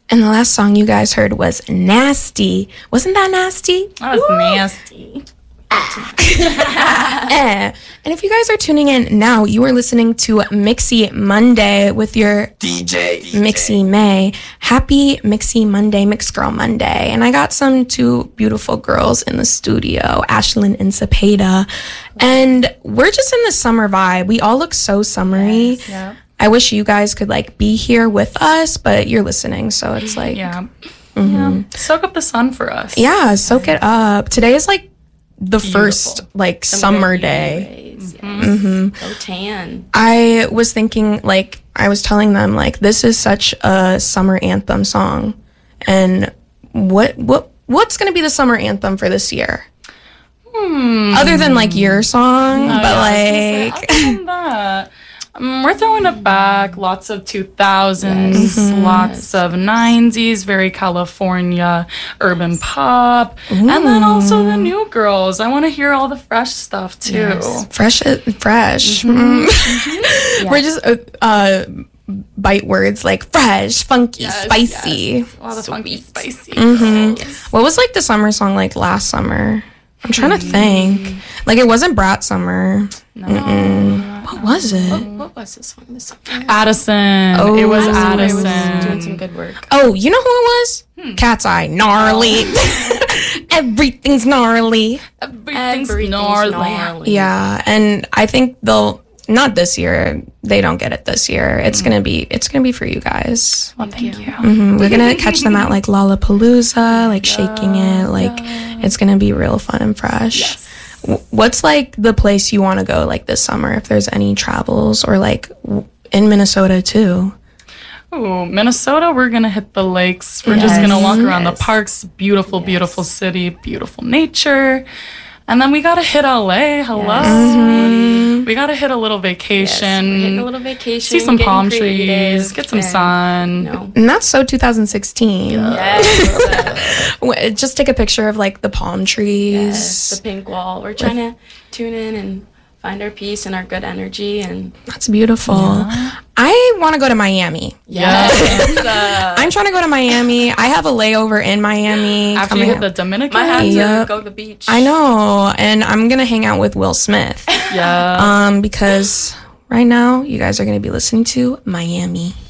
And the last song you guys heard was Nasty. Wasn't that nasty? That was nasty. And if you guys are tuning in now, you are listening to Mixy Monday with your DJ Mixy May. Happy Mixy Monday, Mix Girl Monday. And I got some two beautiful girls in the studio, Ashlyn and Cepeda. And we're just in the summer vibe. We all look so summery. Yes, yeah. I wish you guys could like be here with us, but you're listening, so it's like yeah. Soak up the sun for us. Yeah, soak it up. Today is like the first like summer day. Rays, yes. Go tan. I was thinking, like, I was telling them, like, this is such a summer anthem song, and what's gonna be the summer anthem for this year? Other than like your song, but like Other than that, we're throwing it back. Lots of 2000s, lots of 90s, very California urban pop, and then also the new girls. I want to hear all the fresh stuff too. fresh. We're just bite words like fresh, funky, spicy. Yes. A lot of funky, spicy. What was like the summer song like last summer? I'm trying to think. Like, it wasn't Brat Summer. What was it? What was this song this summer? Addison. It was Addison. Was doing some good work. Oh, you know who it was? Cat's Eye. Gnarly. Everything's gnarly. Everything's gnarly. Yeah, and I think they'll not this year. They don't get it this year. It's gonna be for you guys. Well, thank you. We're gonna catch them at like Lollapalooza, like shaking it. Like it's gonna be real fun and fresh. Yes. What's like the place you want to go like this summer? If there's any travels, or like in Minnesota too. Ooh, Minnesota, we're going to hit the lakes. We're just going to walk around the parks. Beautiful, beautiful city, beautiful nature. And then we got to hit LA. Hello. We got to hit a little vacation. Yes, we're hitting a little vacation. See some palm creative, trees. Get some sun. And that's so 2016. Yes. Just take a picture of like the palm trees. Yes, the pink wall. We're trying to tune in and find our peace and our good energy. And that's beautiful. I want to go to Miami. I'm trying to go to Miami. I have a layover in Miami. After you hit the Dominican. Might have to go to the beach. I know. And I'm going to hang out with Will Smith. Yeah. Because right now, you guys are going to be listening to Miami.